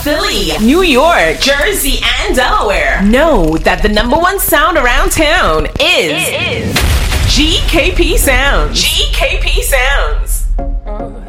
Philly, New York, Jersey, and Delaware. Know that the #1 sound around town is GKP Sounds. GKP Sounds.